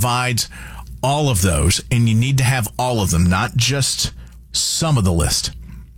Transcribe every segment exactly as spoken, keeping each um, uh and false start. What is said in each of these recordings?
provides all of those, and you need to have all of them, not just some of the list.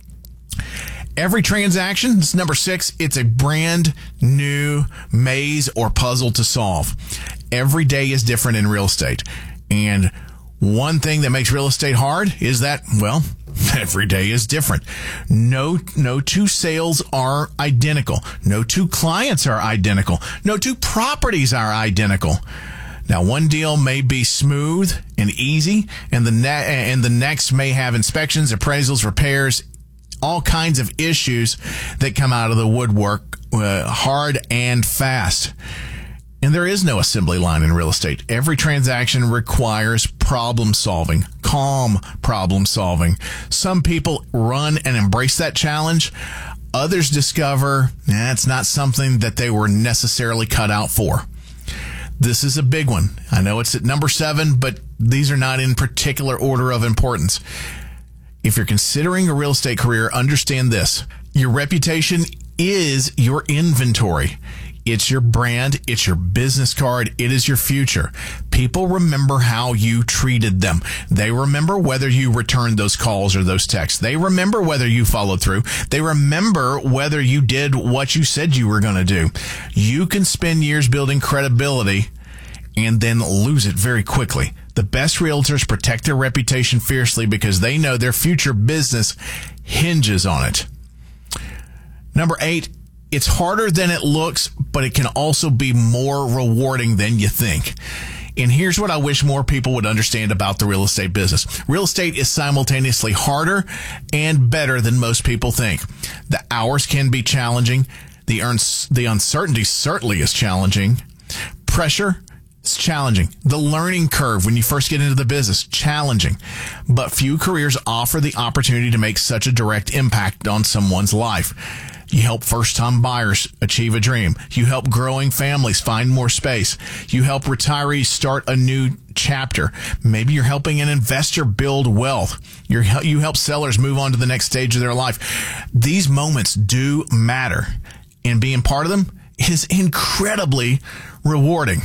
Every transaction, this is number six, it's a brand new maze or puzzle to solve. Every day is different in real estate. And one thing that makes real estate hard is that, well, every day is different. No, no two sales are identical. No two clients are identical. No two properties are identical. Now, one deal may be smooth and easy, and the ne- and the next may have inspections, appraisals, repairs, all kinds of issues that come out of the woodwork uh, hard and fast. And there is no assembly line in real estate. Every transaction requires problem solving, calm problem solving. Some people run and embrace that challenge. Others discover that's eh, not something that they were necessarily cut out for. This is a big one. I know it's at number seven, but these are not in particular order of importance. If you're considering a real estate career, understand this. Your reputation is your inventory. It's your brand. It's your business card. It is your future. People remember how you treated them. They remember whether you returned those calls or those texts. They remember whether you followed through. They remember whether you did what you said you were going to do. You can spend years building credibility and then lose it very quickly. The best realtors protect their reputation fiercely because they know their future business hinges on it. Number eight, it's harder than it looks, but it can also be more rewarding than you think. And here's what I wish more people would understand about the real estate business. Real estate is simultaneously harder and better than most people think. The hours can be challenging. The, uns- the uncertainty certainly is challenging. Pressure, it's challenging. The learning curve when you first get into the business, challenging. But few careers offer the opportunity to make such a direct impact on someone's life. You help first-time buyers achieve a dream. You help growing families find more space. You help retirees start a new chapter. Maybe you're helping an investor build wealth. You're, you help sellers move on to the next stage of their life. These moments do matter, and being part of them is incredibly rewarding.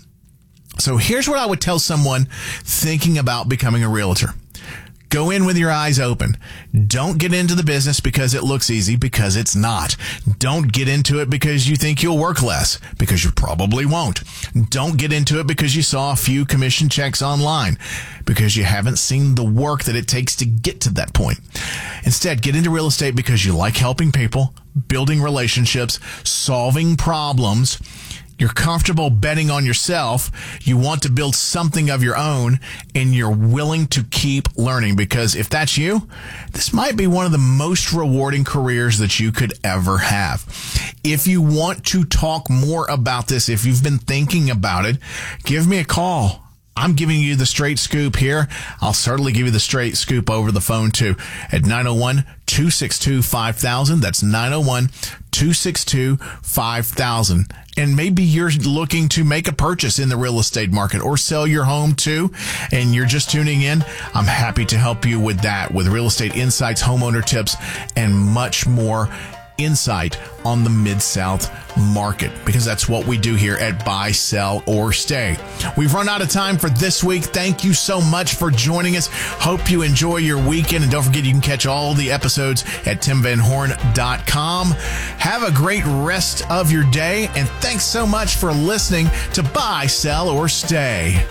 So here's what I would tell someone thinking about becoming a realtor. Go in with your eyes open. Don't get into the business because it looks easy, because it's not. Don't get into it because you think you'll work less, because you probably won't. Don't get into it because you saw a few commission checks online, because you haven't seen the work that it takes to get to that point. Instead, get into real estate because you like helping people, building relationships, solving problems. You're comfortable betting on yourself. You want to build something of your own, and you're willing to keep learning, because if that's you, this might be one of the most rewarding careers that you could ever have. If you want to talk more about this, if you've been thinking about it, give me a call. I'm giving you the straight scoop here. I'll certainly give you the straight scoop over the phone too at nine oh one, two six two, five thousand. That's nine oh one, two six two, five thousand. And maybe you're looking to make a purchase in the real estate market or sell your home too, and you're just tuning in. I'm happy to help you with that, with real estate insights, homeowner tips, and much more insight on the Mid-South market, because that's what we do here at Buy, Sell, or Stay. We've run out of time for this week. Thank you so much for joining us. Hope you enjoy your weekend, and don't forget you can catch all the episodes at tim van horn dot com. Have a great rest of your day, and thanks so much for listening to Buy, Sell, or Stay.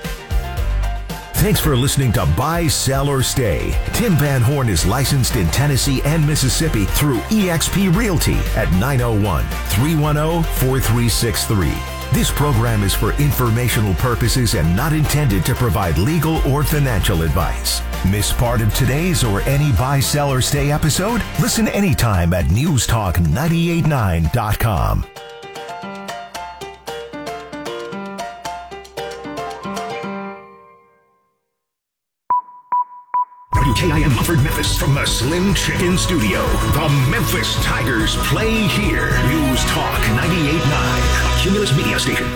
Thanks for listening to Buy, Sell, or Stay. Tim Van Horn is licensed in Tennessee and Mississippi through E X P Realty at nine oh one, three one oh, four three six three. This program is for informational purposes and not intended to provide legal or financial advice. Miss part of today's or any Buy, Sell, or Stay episode? Listen anytime at news talk nine eight nine dot com. W K I M Hartford, Memphis, from the Slim Chicken Studio. The Memphis Tigers play here. News Talk ninety-eight point nine, a Cumulus Media station.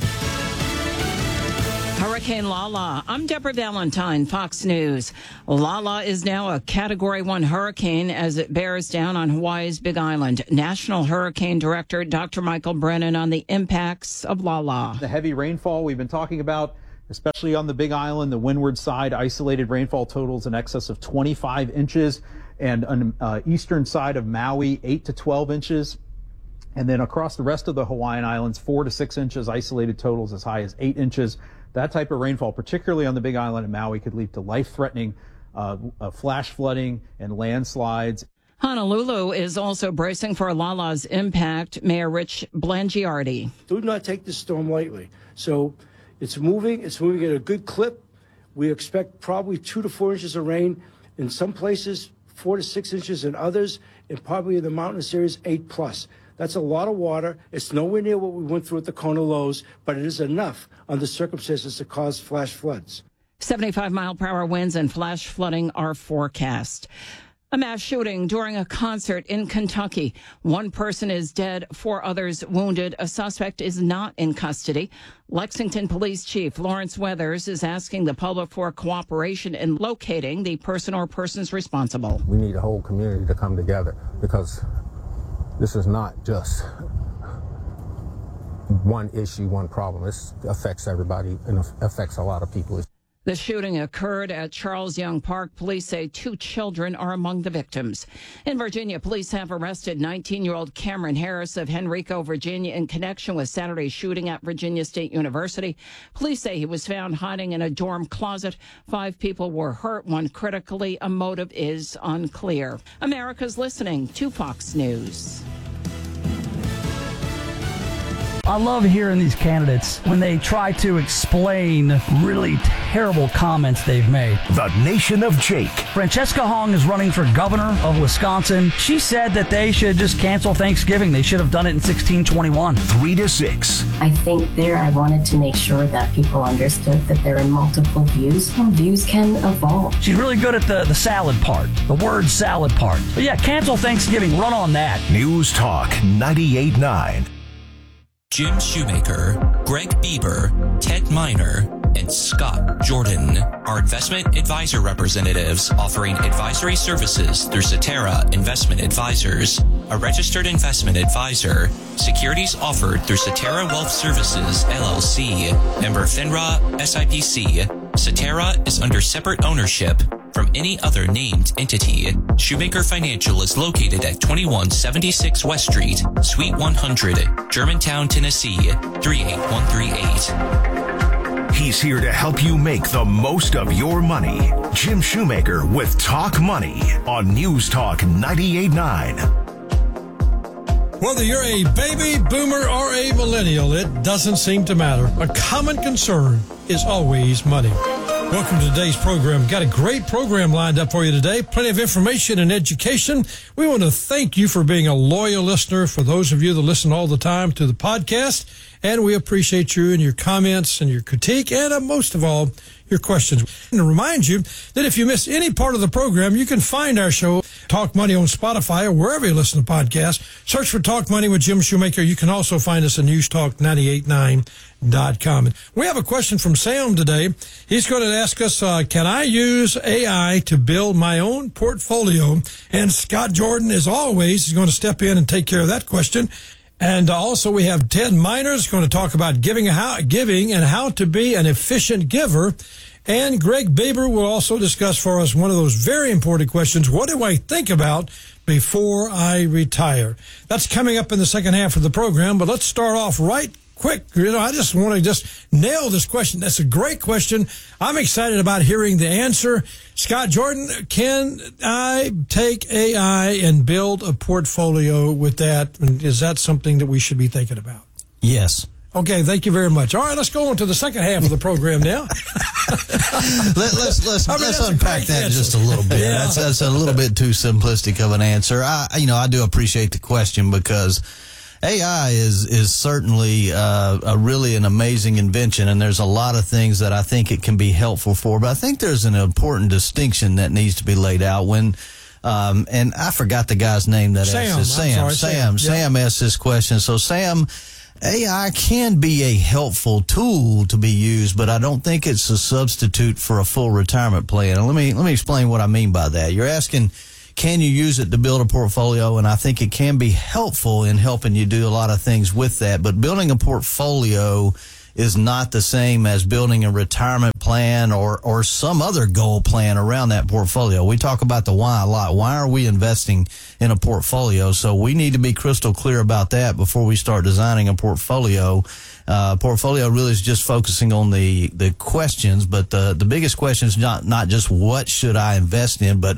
Hurricane Lala. I'm Deborah Valentine, Fox News. Lala is now a Category one hurricane as it bears down on Hawaii's Big Island. National Hurricane Director Doctor Michael Brennan on the impacts of Lala. The heavy rainfall we've been talking about especially on the Big Island, the windward side, isolated rainfall totals in excess of twenty-five inches, and on uh, eastern side of Maui, eight to twelve inches. And then across the rest of the Hawaiian Islands, four to six inches, isolated totals as high as eight inches. That type of rainfall, particularly on the Big Island and Maui, could lead to life-threatening uh, uh, flash flooding and landslides. Honolulu is also bracing for Lala's impact. Mayor Rich Blangiardi. Do not take this storm lightly. So it's moving. It's moving at a good clip. We expect probably two to four inches of rain in some places, four to six inches in others, and probably in the mountainous areas, eight plus. That's a lot of water. It's nowhere near what we went through at the Kona lows, but it is enough under circumstances to cause flash floods. seventy-five mile per hour winds and flash flooding are forecast. A mass shooting during a concert in Kentucky. One person is dead, four others wounded. A suspect is not in custody. Lexington Police Chief Lawrence Weathers is asking the public for cooperation in locating the person or persons responsible. We need a whole community to come together because this is not just one issue, one problem. This affects everybody and affects a lot of people. The shooting occurred at Charles Young Park. Police say two children are among the victims. In Virginia, police have arrested nineteen-year-old Cameron Harris of Henrico, Virginia, in connection with Saturday's shooting at Virginia State University. Police say he was found hiding in a dorm closet. Five people were hurt, one critically. A motive is unclear. America's listening to Fox News. I love hearing these candidates when they try to explain really terrible comments they've made. The Nation of Jake. Francesca Hong is running for governor of Wisconsin. She said that they should just cancel Thanksgiving. They should have done it in sixteen twenty-one. Three to six. I think there I wanted to make sure that people understood that there are multiple views and views can evolve. She's really good at the, the salad part, the word salad part. But yeah, cancel Thanksgiving. Run on that. News Talk ninety-eight point nine. Jim Shoemaker, Greg Bieber, Ted Miner, and Scott Jordan are investment advisor representatives offering advisory services through Cetera Investment Advisors, a registered investment advisor. Securities offered through Cetera Wealth Services, L L C, member FINRA, S I P C. Cetera is under separate ownership from any other named entity. Shoemaker Financial is located at twenty-one seventy-six West Street, Suite one hundred, Germantown, Tennessee, three eight one three eight. He's here to help you make the most of your money. Jim Shoemaker with Talk Money on News Talk ninety-eight point nine. Whether you're a baby boomer or a millennial, it doesn't seem to matter. A common concern is always money. Welcome to today's program. Got a great program lined up for you today. Plenty of information and education. We want to thank you for being a loyal listener. For those of you that listen all the time to the podcast, and we appreciate you and your comments and your critique, and uh, most of all, your questions. And to remind you that if you miss any part of the program, you can find our show, Talk Money, on Spotify or wherever you listen to podcasts. Search for Talk Money with Jim Shoemaker. You can also find us at news talk ninety-eight point nine dot com. We have a question from Sam today. He's going to ask us, uh, can I use A I to build my own portfolio? And Scott Jordan, as always, is going to step in and take care of that question. And also we have Ted Miner is going to talk about giving, how, giving and how to be an efficient giver. And Greg Bieber will also discuss for us one of those very important questions. What do I think about before I retire? That's coming up in the second half of the program, but let's start off right quick. You know, I just want to just nail this question. That's a great question. I'm excited about hearing the answer. Scott Jordan, can I take A I and build a portfolio with that? And is that something that we should be thinking about? Yes. Okay, thank you very much. All right, let's go on to the second half of the program now. Let, let's let's I mean, let's unpack that answer. just a little bit. Yeah. That's that's a little bit too simplistic of an answer. I you know I do appreciate the question because A I is is certainly uh, a really an amazing invention, and there's a lot of things that I think it can be helpful for. But I think there's an important distinction that needs to be laid out when. Um, and I forgot the guy's name that Sam, asked this. Sam. Sorry, Sam. Sam. Sam asked this question. So Sam. A I can be a helpful tool to be used, but I don't think it's a substitute for a full retirement plan. And let me let me explain what I mean by that. You're asking, can you use it to build a portfolio? And I think it can be helpful in helping you do a lot of things with that. But building a portfolio is not the same as building a retirement plan or, or some other goal plan around that portfolio. We talk about the why a lot. Why are we investing in a portfolio? So we need to be crystal clear about that before we start designing a portfolio. Uh, portfolio really is just focusing on the, the questions, but the, the biggest question is not, not just what should I invest in, but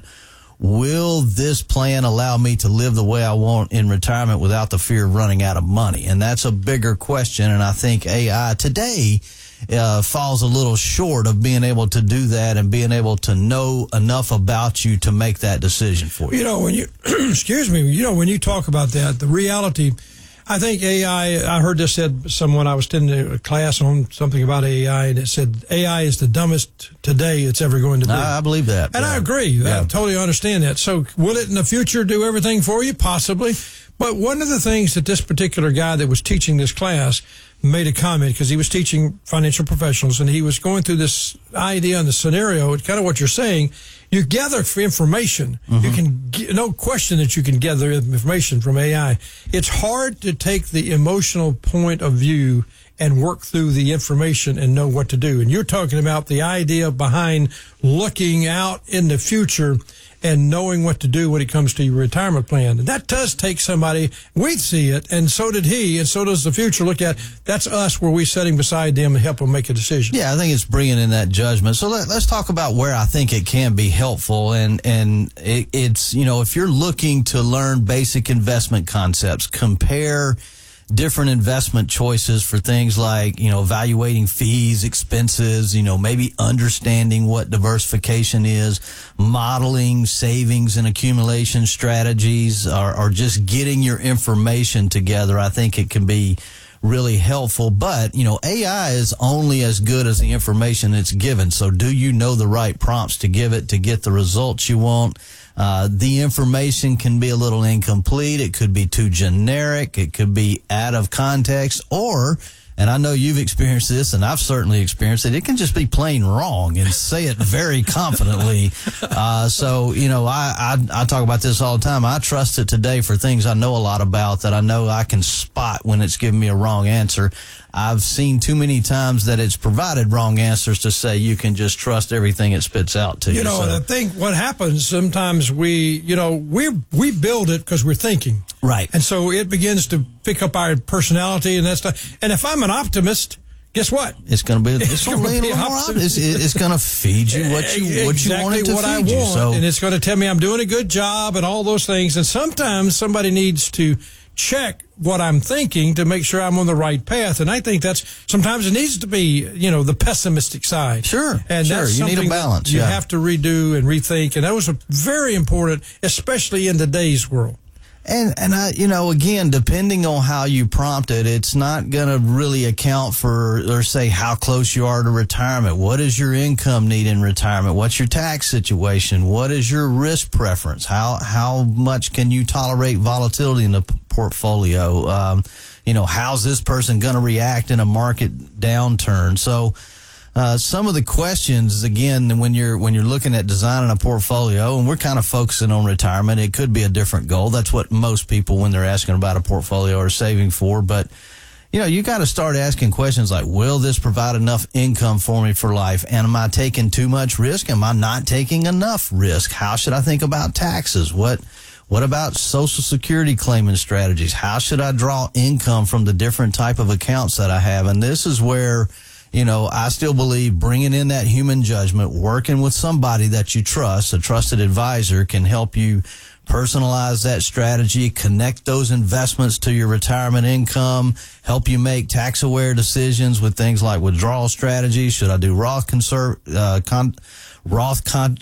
will this plan allow me to live the way I want in retirement without the fear of running out of money? And that's a bigger question. And I think A I today uh, falls a little short of being able to do that and being able to know enough about you to make that decision for you. You know, when you, excuse me, you know, when you talk about that, the reality, I think A I, I heard this said, someone, I was attending a class on something about A I, and it said A I is the dumbest today it's ever going to be. I, I believe that. And yeah. I agree. Yeah. I totally understand that. So will it in the future do everything for you? Possibly. But one of the things that this particular guy that was teaching this class made a comment, because he was teaching financial professionals, and he was going through this idea and the scenario, kind of what you're saying. You gather information. Mm-hmm. You can, get, no question that you can gather information from A I. It's hard to take the emotional point of view and work through the information and know what to do. And you're talking about the idea behind looking out in the future and knowing what to do when it comes to your retirement plan. And that does take somebody. We see it, and so did he, and so does the future look at. That's us, where we sitting beside them and help them make a decision. Yeah, I think it's bringing in that judgment. So let, let's talk about where I think it can be helpful. And, and it, it's, you know, if you're looking to learn basic investment concepts, compare different investment choices for things like, you know, evaluating fees, expenses, you know, maybe understanding what diversification is, modeling savings and accumulation strategies, or, or just getting your information together. I think it can be really helpful. But, you know, A I is only as good as the information it's given. So do you know the right prompts to give it to get the results you want? Uh, the information can be a little incomplete. It could be too generic. It could be out of context, or, and I know you've experienced this, and I've certainly experienced it, it can just be plain wrong and say it very confidently. Uh, so, you know, I, I, I talk about this all the time. I trust it today for things I know a lot about, that I know I can spot when it's giving me a wrong answer. I've seen too many times that it's provided wrong answers to say you can just trust everything it spits out to you. You know, so. I think what happens sometimes, we, you know, we we build it because we're thinking. Right. And so it begins to pick up our personality and that stuff. And if I'm an optimist, guess what? It's going to be, it's, it's going to be more optimist. It's, it's going to feed you what you, what exactly you want it to what feed I you. Want, so. And it's going to tell me I'm doing a good job and all those things. And sometimes somebody needs to check what I'm thinking to make sure I'm on the right path. And I think that's, sometimes it needs to be, you know, the pessimistic side. Sure. And sure. that's you need a something balance. You yeah. have to redo and rethink. And that was a very important, especially in today's world. And, and I, you know, again, depending on how you prompt it, it's not going to really account for, or say how close you are to retirement. What is your income need in retirement? What's your tax situation? What is your risk preference? How, how much can you tolerate volatility in the p- portfolio? Um, you know, how's this person going to react in a market downturn? So, Uh, some of the questions, again, when you're when you're looking at designing a portfolio, and we're kind of focusing on retirement, it could be a different goal. That's what most people, when they're asking about a portfolio, are saving for. But, you know, you got to start asking questions like, will this provide enough income for me for life? And am I taking too much risk? Am I not taking enough risk? How should I think about taxes? What What about Social Security claiming strategies? How should I draw income from the different type of accounts that I have? And this is where, you know, I still believe bringing in that human judgment, working with somebody that you trust, a trusted advisor, can help you personalize that strategy, connect those investments to your retirement income, help you make tax-aware decisions with things like withdrawal strategies. Should I do Roth conserv, uh, con, Roth con,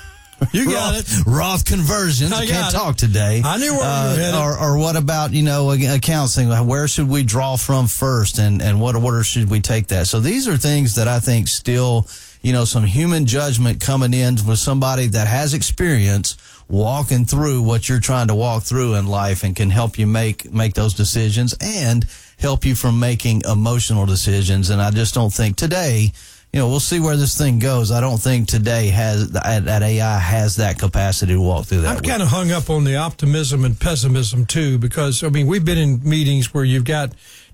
You got Roth, it. Roth conversions. I, I can't talk today. I knew where uh, you were headed. Or, or what about, you know, accounts thing? Where should we draw from first, and, and what order should we take that? So these are things that I think still, you know, some human judgment coming in with somebody that has experience walking through what you're trying to walk through in life, and can help you make, make those decisions and help you from making emotional decisions. And I just don't think today, you know, we'll see where this thing goes. I don't think today has that A I has that capacity to walk through that. I'm kind of hung up on the optimism and pessimism too, because I mean, we've been in meetings where you've got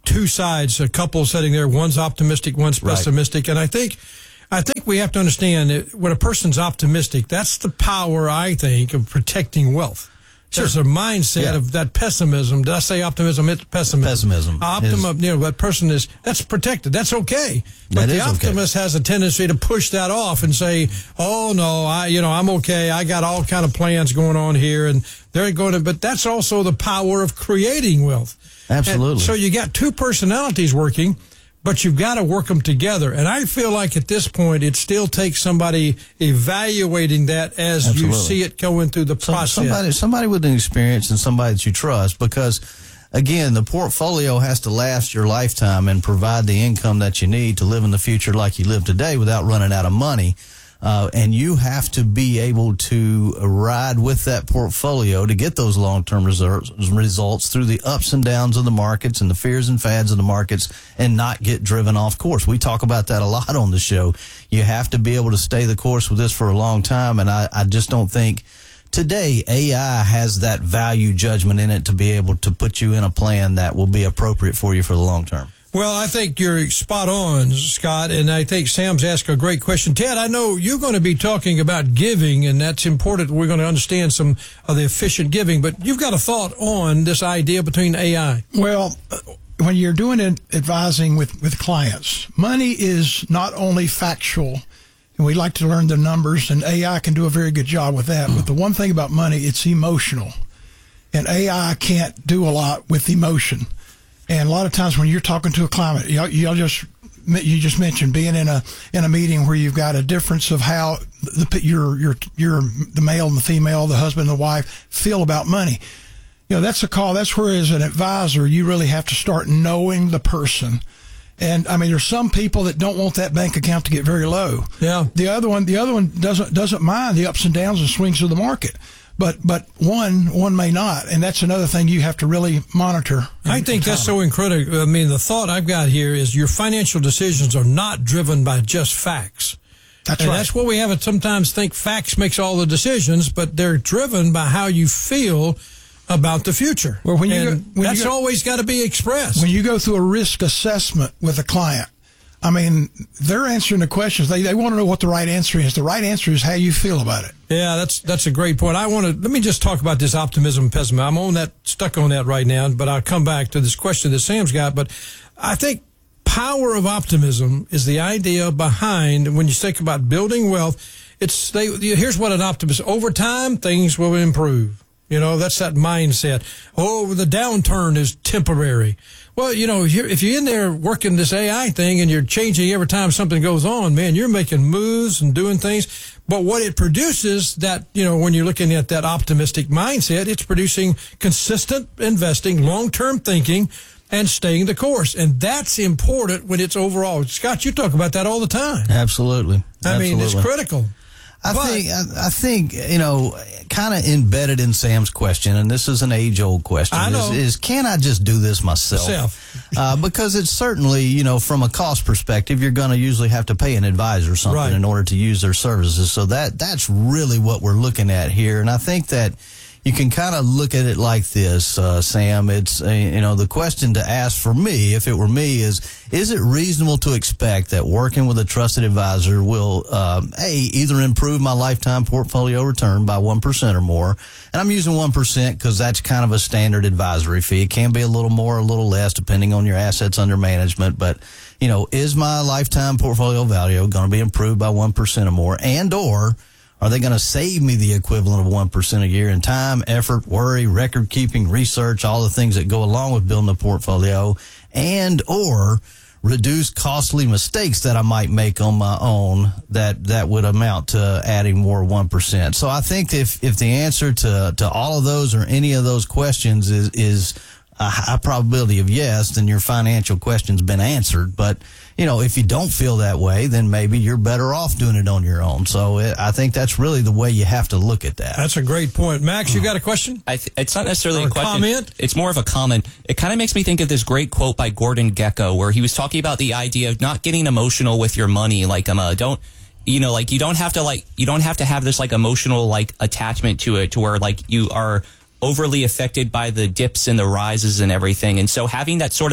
two sides, a couple sitting there. One's optimistic, one's pessimistic. Right. And I think, I think we have to understand that when a person's optimistic, that's the power, I think, of protecting wealth. Sure. There's a mindset yeah. of that pessimism. Did I say optimism? It's pessimism. Pessimism. Optimism, you know, that person is, that's protected. That's okay. But that the is optimist okay. has a tendency to push that off and say, oh, no, I, you know, I'm okay. I got all kind of plans going on here. And they're going to, but that's also the power of creating wealth. Absolutely. And so you got two personalities working, but you've got to work them together. And I feel like at this point, it still takes somebody evaluating that as Absolutely. you see it going through the process. Somebody, somebody with an experience and somebody that you trust, because, again, the portfolio has to last your lifetime and provide the income that you need to live in the future like you live today without running out of money. Uh, and you have to be able to ride with that portfolio to get those long-term results, results through the ups and downs of the markets and the fears and fads of the markets and not get driven off course. We talk about that a lot on the show. You have to be able to stay the course with this for a long time, and I, I just don't think today A I has that value judgment in it to be able to put you in a plan that will be appropriate for you for the long term. Well, I think you're spot on, Scott, and I think Sam's asked a great question. Ted, I know you're going to be talking about giving, and that's important. We're going to understand some of the efficient giving, but you've got a thought on this idea between A I. Well, when you're doing advising with, with clients, money is not only factual, and we like to learn the numbers, and A I can do a very good job with that, but the one thing about money, it's emotional, and A I can't do a lot with emotion. And a lot of times when you're talking to a client, you you just you just mentioned being in a in a meeting where you've got a difference of how the your your your the male and the female, the husband and the wife feel about money. You know, that's a call. That's where, as an advisor, you really have to start knowing the person. And I mean, there's some people that don't want that bank account to get very low. Yeah. The other one, the other one doesn't doesn't mind the ups and downs and swings of the market. But but one one may not, and that's another thing you have to really monitor. I think that's so incredible. I mean, the thought I've got here is your financial decisions are not driven by just facts. That's and right. That's what we have to sometimes think facts makes all the decisions, but they're driven by how you feel about the future. Well, when you and go, when that's you go, always got to be expressed. When you go through a risk assessment with a client, I mean, they're answering the questions. They they want to know what the right answer is. The right answer is how you feel about it. Yeah, that's that's a great point. I want to let me just talk about this optimism and pessimism. I'm on that stuck on that right now, but I'll come back to this question that Sam's got. But I think power of optimism is the idea behind when you think about building wealth. It's they. Here's what an optimist. Over time, things will improve. You know, that's that mindset. Oh, the downturn is temporary. Well, you know, if you're in there working this A I thing and you're changing every time something goes on, man, you're making moves and doing things. But what it produces, that, you know, when you're looking at that optimistic mindset, it's producing consistent investing, long-term thinking, and staying the course. And that's important when it's overall. Scott, you talk about that all the time. Absolutely. I Absolutely. mean, it's critical. I but, think, I, I think, you know, kind of embedded in Sam's question, and this is an age-old question, I know. Is, is can I just do this myself? Self. uh, because it's certainly, you know, from a cost perspective, you're going to usually have to pay an advisor something Right. in order to use their services. So that that's really what we're looking at here. And I think that you can kind of look at it like this, uh, Sam. It's, uh, you know, the question to ask for me, if it were me, is, is it reasonable to expect that working with a trusted advisor will, um, A, either improve my lifetime portfolio return by one percent or more? And I'm using one percent because that's kind of a standard advisory fee. It can be a little more, a little less, depending on your assets under management. But, you know, is my lifetime portfolio value going to be improved by one percent or more? And or are they going to save me the equivalent of one percent a year in time, effort, worry, record keeping, research, all the things that go along with building a portfolio, and or reduce costly mistakes that I might make on my own that, that would amount to adding more one percent. So I think if, if the answer to, to all of those or any of those questions is, is a high probability of yes, then your financial question's been answered. But, you know, if you don't feel that way, then maybe you're better off doing it on your own. So it, I think that's really the way you have to look at that. That's a great point. Max, you got a question? I th- it's not necessarily Or a question. comment? It's more of a comment. It kind of makes me think of this great quote by Gordon Gekko, where he was talking about the idea of not getting emotional with your money. Like, um, uh, don't, you know, like you don't have to like, you don't have to have this like emotional like attachment to it to where like you are overly affected by the dips and the rises and everything. And so having that sort of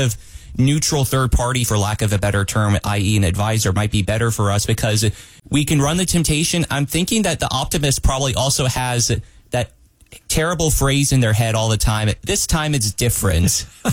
neutral third party, for lack of a better term, that is an advisor, might be better for us because we can run the temptation. I'm thinking that the optimist probably also has that terrible phrase in their head all the time. This time it's different.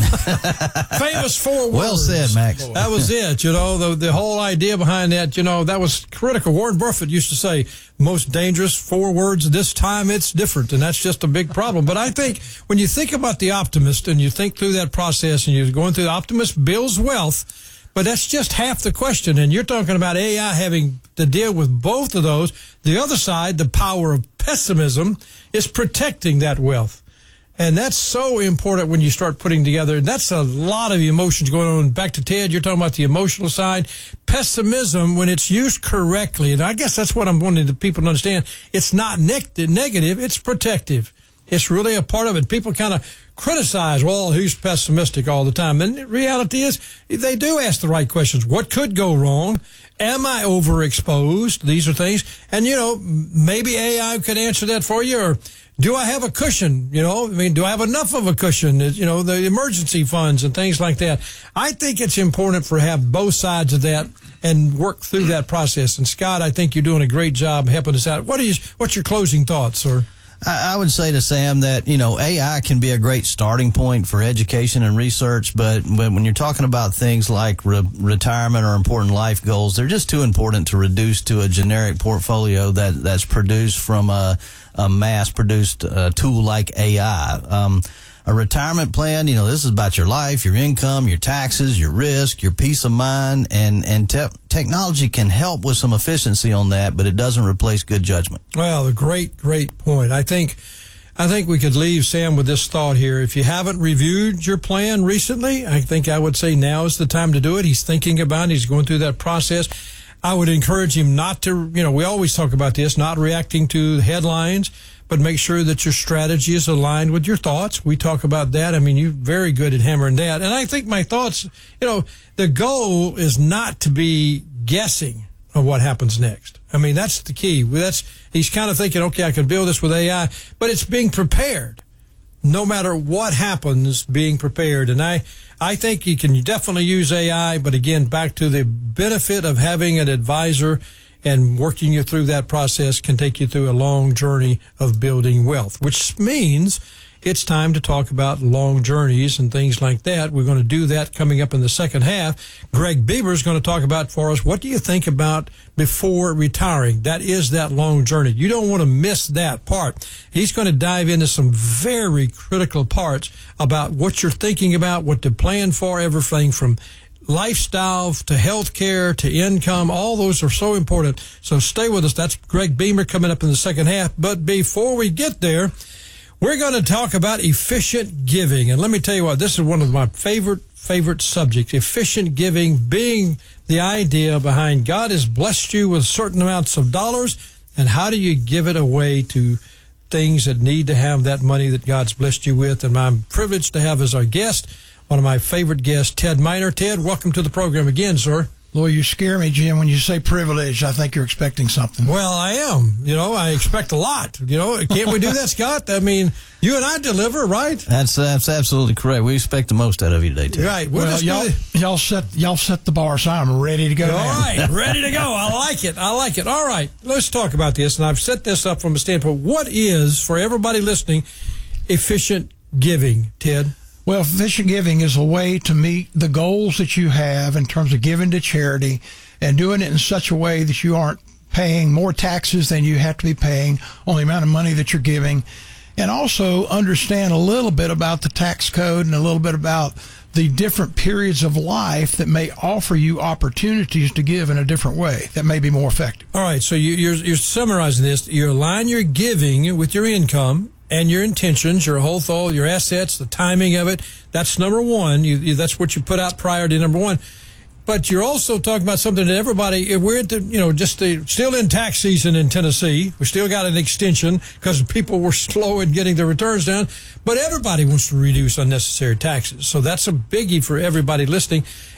Famous four words. Well said, Max. That was it. You know, the, the whole idea behind that, you know, that was critical. Warren Buffett used to say, most dangerous four words, this time it's different. And that's just a big problem. But I think when you think about the optimist and you think through that process and you're going through the optimist builds wealth, but that's just half the question. And you're talking about A I having to deal with both of those. The other side, the power of pessimism, is protecting that wealth. And that's so important when you start putting together. And that's a lot of emotions going on. Back to Ted, you're talking about the emotional side. Pessimism, when it's used correctly, and I guess that's what I'm wanting the people to understand, it's not neg- negative, it's protective. It's really a part of it. People kind of criticize, well, who's pessimistic all the time? And the reality is, they do ask the right questions. What could go wrong? Am I overexposed? These are things. And, you know, maybe A I could answer that for you. Or do I have a cushion? You know, I mean, do I have enough of a cushion? You know, the emergency funds and things like that. I think it's important for have both sides of that and work through that process. And Scott, I think you're doing a great job helping us out. What is, what's your closing thoughts, sir? I would say to Sam that, you know, A I can be a great starting point for education and research, but when you're talking about things like re- retirement or important life goals, they're just too important to reduce to a generic portfolio that, that's produced from a, a mass-produced uh, tool like A I. Um, a retirement plan, you know, this is about your life, your income, your taxes, your risk, your peace of mind, and, and te- technology can help with some efficiency on that, but it doesn't replace good judgment. Well, a great, great point. I think, I think we could leave Sam with this thought here. If you haven't reviewed your plan recently, I think I would say now is the time to do it. He's thinking about it. He's going through that process. I would encourage him not to, you know, we always talk about this, not reacting to headlines, but make sure that your strategy is aligned with your thoughts. We talk about that. I mean, you're very good at hammering that. And I think my thoughts, you know, the goal is not to be guessing on what happens next. I mean, that's the key. That's, he's kind of thinking, okay, I can build this with A I, but it's being prepared. No matter what happens, being prepared. And I, I think you can definitely use A I, but again, back to the benefit of having an advisor and working you through that process can take you through a long journey of building wealth, which means it's time to talk about long journeys and things like that. We're going to do that coming up in the second half. Greg Bieber is going to talk about for us, what do you think about before retiring? That is that long journey. You don't want to miss that part. He's going to dive into some very critical parts about what you're thinking about, what to plan for, everything from lifestyle to health care to income. All those are so important. So stay with us. That's Greg Beamer coming up in the second half. But before we get there, we're going to talk about efficient giving. And let me tell you what, this is one of my favorite, favorite subjects. Efficient giving being the idea behind God has blessed you with certain amounts of dollars, and how do you give it away to things that need to have that money that God's blessed you with? And I'm privileged to have as our guest one of my favorite guests, Ted Miner. Ted, welcome to the program again, sir. Lord, you scare me, Jim. When you say privilege, I think you're expecting something. Well, I am. You know, I expect a lot. You know, can't we do that, Scott? I mean, you and I deliver, right? That's that's absolutely correct. We expect the most out of you today, Ted. Right. Well, well y'all, y'all set y'all set the bar, so I'm ready to go. All now. right, ready to go. I like it. I like it. All right, let's talk about this. And I've set this up from a standpoint. What is, for everybody listening, efficient giving, Ted? Well, efficient giving is a way to meet the goals that you have in terms of giving to charity and doing it in such a way that you aren't paying more taxes than you have to be paying on the amount of money that you're giving. And also understand a little bit about the tax code and a little bit about the different periods of life that may offer you opportunities to give in a different way that may be more effective. All right, so you, you're, you're summarizing this. You align your giving with your income and your intentions, your whole thought, your assets, the timing of it. That's number one. You, you, that's what you put out prior to number one. But you're also talking about something that everybody, we're at the, you know, just the, still in tax season in Tennessee. We still got an extension because people were slow in getting their returns down. But everybody wants to reduce unnecessary taxes. So that's a biggie for everybody listening.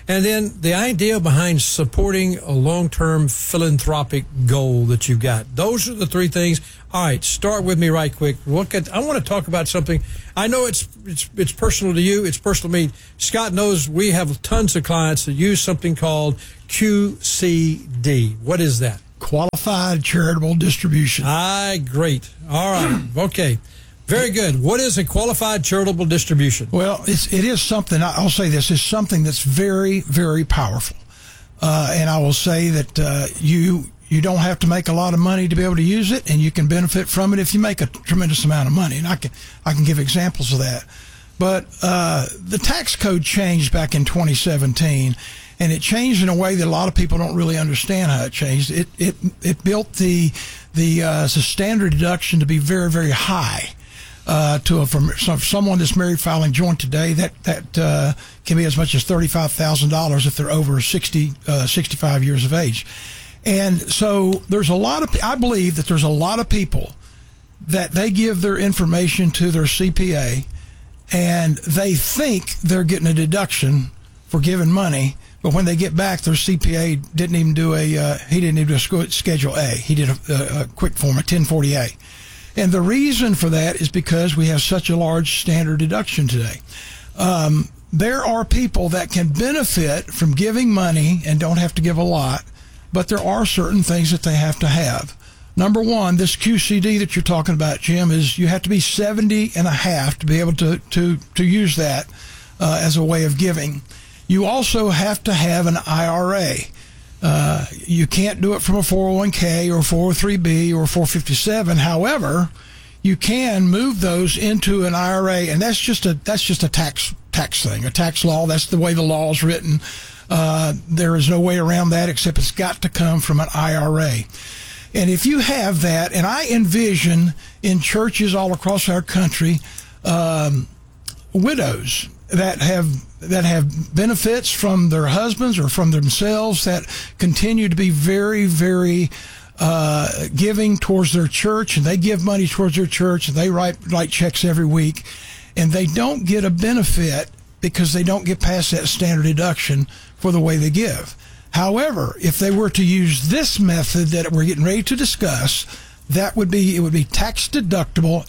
And then the idea behind supporting a long-term philanthropic goal that you've got. Those are the three things. All right, start with me right quick. Look at, I want to talk about something. I know it's it's it's personal to you. It's personal to me. Scott knows we have tons of clients that use something called Q C D. What is that? Qualified Charitable Distribution. Ah, great. All right. Okay. Very good. What is a qualified charitable distribution? Well, it's, it is something, I'll say this, is something that's very, very powerful. Uh, and I will say that uh, you you don't have to make a lot of money to be able to use it, and you can benefit from it if you make a tremendous amount of money. And I can, I can give examples of that. But uh, the tax code changed back in twenty seventeen, and it changed in a way that a lot of people don't really understand how it changed. It it, it built the, the, uh, the standard deduction to be very, very high. Uh, to a, from someone that's married filing joint today, that that uh, can be as much as thirty-five thousand dollars if they're over sixty, uh, sixty-five years of age. And so there's a lot of, I believe that there's a lot of people that they give their information to their C P A and they think they're getting a deduction for giving money, but when they get back, their C P A didn't even do a, uh, he didn't even do a Schedule A. He did a, a quick form, a ten forty A. And the reason for that is because we have such a large standard deduction today. Um, there are people that can benefit from giving money and don't have to give a lot, but there are certain things that they have to have. Number one, this Q C D that you're talking about, Jim, is you have to be seventy and a half to be able to, to, to use that uh, as a way of giving. You also have to have an I R A. Uh, you can't do it from a four oh one k or four oh three b or four fifty-seven. However, you can move those into an I R A, and that's just a that's just a tax tax thing, a tax law. That's the way the law is written. Uh, there is no way around that except it's got to come from an I R A. And if you have that, and I envision in churches all across our country, um, widows that have that have benefits from their husbands or from themselves that continue to be very, very uh, giving towards their church, and they give money towards their church, and they write write checks every week, and they don't get a benefit because they don't get past that standard deduction for the way they give. However, if they were to use this method that we're getting ready to discuss, that would be it would be tax deductible,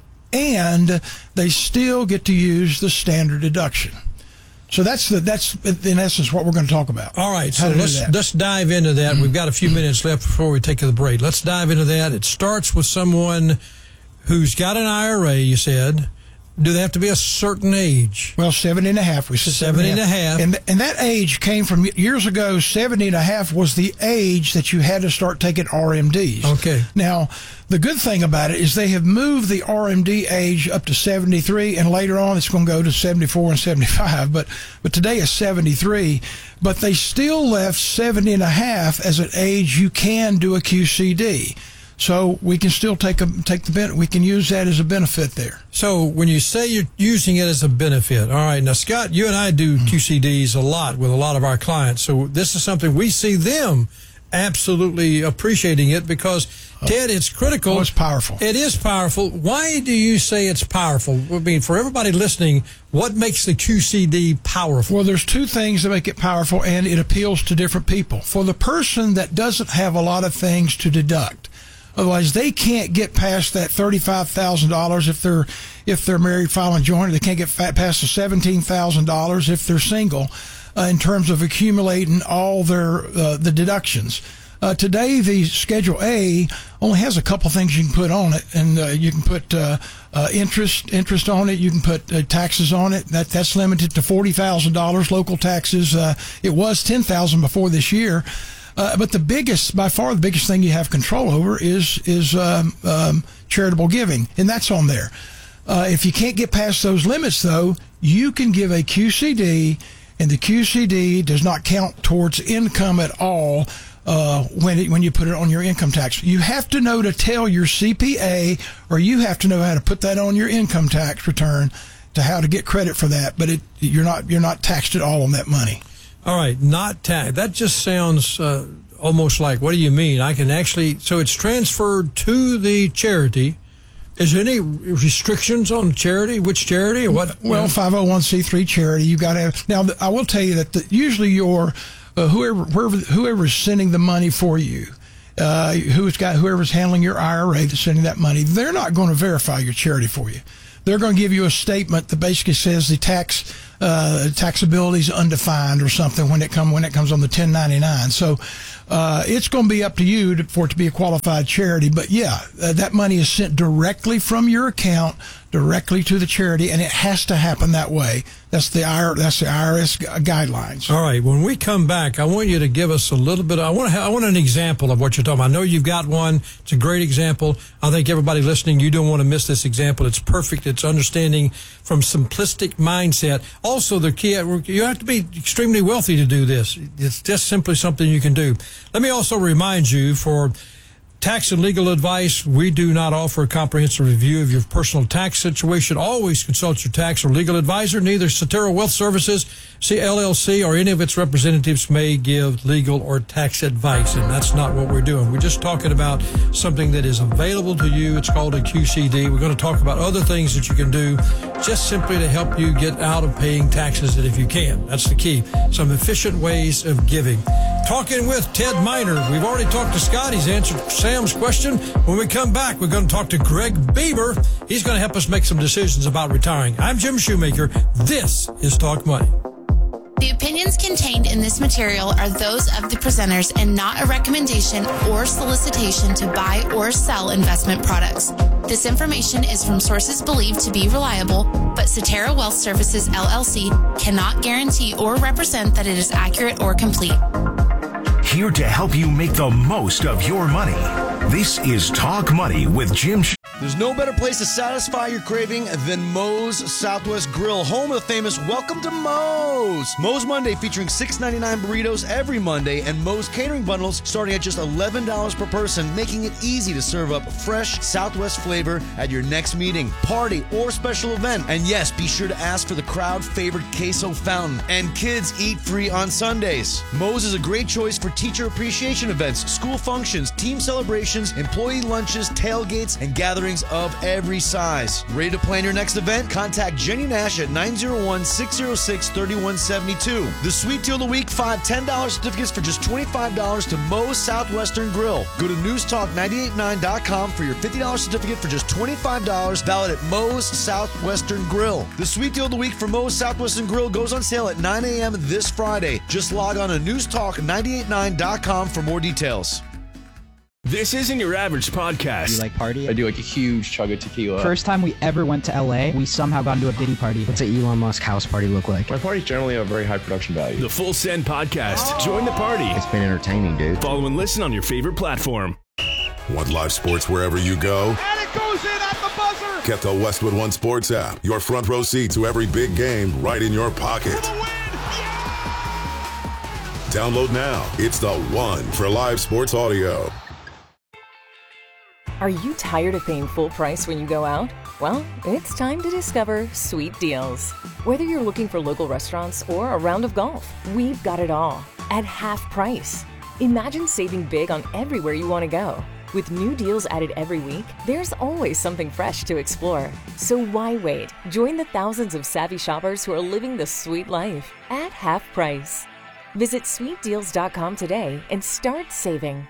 and they still get to use the standard deduction. So that's the that's in essence what we're going to talk about. All right, so let's let's dive into that. We've got a few minutes left before we take the break. Let's dive into that. It starts with someone who's got an I R A, you said. Do they have to be a certain age? Well, seventy and a half. We said seventy and a half. And, and that age came from years ago. seventy and a half was the age that you had to start taking R M Ds. Okay. Now, the good thing about it is they have moved the R M D age up to seventy-three, and later on it's going to go to seventy-four and seventy-five. But, but today is seventy-three. But they still left seventy and a half as an age you can do a Q C D. So we can still take a take the benefit. We can use that as a benefit there. So when you say you're using it as a benefit, all right. Now, Scott, you and I do Q C Ds a lot with a lot of our clients. So this is something we see them absolutely appreciating it because, Ted, it's critical. Oh, it's powerful. It is powerful. Why do you say it's powerful? I mean, for everybody listening, what makes the Q C D powerful? Well, there's two things that make it powerful, and it appeals to different people. For the person that doesn't have a lot of things to deduct, otherwise, they can't get past that thirty-five thousand dollars if they're if they're married, filing joint. They can't get past the seventeen thousand dollars if they're single, uh, in terms of accumulating all their uh, the deductions. Uh, today, the Schedule A only has a couple things you can put on it, and uh, you can put uh, uh, interest interest on it. You can put uh, taxes on it. That that's limited to forty thousand dollars. Local taxes. Uh, it was ten thousand before this year. Uh, but the biggest, by far the biggest thing you have control over is is um, um, charitable giving, and that's on there. Uh, if you can't get past those limits, though, you can give a Q C D, and the Q C D does not count towards income at all uh, when it, when you put it on your income tax. You have to know to tell your C P A, or you have to know how to put that on your income tax return to how to get credit for that. But it, you're not you're not taxed at all on that money. All right, not tax. That just sounds uh, almost like, what do you mean? I can actually, so it's transferred to the charity, Is there any restrictions on charity? Which charity or what? Well, five oh one c three charity, you got to have. Now, I will tell you that the, usually your uh, whoever, whoever whoever's sending the money for you, uh, who's got whoever's handling your I R A that's sending that money, they're not going to verify your charity for you. They're going to give you a statement that basically says the tax uh, taxability is undefined or something when it come when it comes on the ten ninety-nine. So uh, it's going to be up to you to, for it to be a qualified charity. But yeah, uh, that money is sent directly from your account directly to the charity, and it has to happen that way. That's the I R, that's the I R S guidelines. All right. When we come back, I want you to give us a little bit. I want to. Have, I want an example of what you're talking about. I know you've got one. It's a great example. I think everybody listening, you don't want to miss this example. It's perfect. It's understanding from simplistic mindset. Also, the key, you have to be extremely wealthy to do this. It's just simply something you can do. Let me also remind you, for tax and legal advice, we do not offer a comprehensive review of your personal tax situation. Always consult your tax or legal advisor. Neither Cetera Wealth Services, L L C, or any of its representatives may give legal or tax advice, and that's not what we're doing. We're just talking about something that is available to you. It's called a Q C D. We're going to talk about other things that you can do just simply to help you get out of paying taxes, and if you can. That's the key. Some efficient ways of giving. Talking with Ted Miner. We've already talked to Scott. He's answered Sam's question. When we come back, we're going to talk to Greg Bieber. He's going to help us make some decisions about retiring. I'm Jim Shoemaker. This is Talk Money. The opinions contained in this material are those of the presenters and not a recommendation or solicitation to buy or sell investment products. This information is from sources believed to be reliable, but Cetera Wealth Services, L L C, cannot guarantee or represent that it is accurate or complete. Here to help you make the most of your money. This is Talk Money with Jim Sh- There's no better place to satisfy your craving than Moe's Southwest Grill, home of the famous Welcome to Moe's. Moe's Monday featuring six ninety-nine burritos every Monday, and Moe's catering bundles starting at just eleven dollars per person, making it easy to serve up fresh Southwest flavor at your next meeting, party, or special event. And yes, be sure to ask for the crowd favorite queso fountain. And kids eat free on Sundays. Moe's is a great choice for teacher appreciation events, school functions, team celebrations, employee lunches, tailgates, and gatherings of every size. Ready to plan your next event? Contact Jenny Nash at nine oh one, six oh six, three one seven two. The Sweet Deal of the Week, five ten dollars certificates for just twenty-five dollars to Moe's Southwestern Grill. Go to news talk nine eight nine dot com for your fifty dollars certificate for just twenty-five dollars, valid at Moe's Southwestern Grill. The Sweet Deal of the Week for Moe's Southwestern Grill goes on sale at nine a.m. this Friday. Just log on to news talk nine eight nine dot com for more details. This isn't your average podcast. Do you like party? I do like a huge chug of tequila. First time we ever went to L A, we somehow got into a Diddy party. What's an Elon Musk house party look like? My parties generally have very high production value. The Full Send Podcast. Oh. Join the party. It's been entertaining, dude. Follow and listen on your favorite platform. Want live sports wherever you go? And it goes in at the buzzer! Get the Westwood One Sports app. Your front row seat to every big game right in your pocket. For the win! Yeah! Download now. It's the one for live sports audio. Are you tired of paying full price when you go out? Well, it's time to discover Sweet Deals. Whether you're looking for local restaurants or a round of golf, we've got it all at half price. Imagine saving big on everywhere you want to go. With new deals added every week, there's always something fresh to explore. So why wait? Join the thousands of savvy shoppers who are living the sweet life at half price. Visit sweet deals dot com today and start saving.